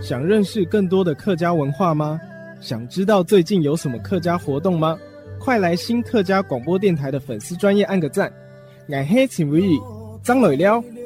想认识更多的客家文化吗？想知道最近有什么客家活动吗？快来新客家广播电台的粉丝专页按个赞。俺黑请为张磊了。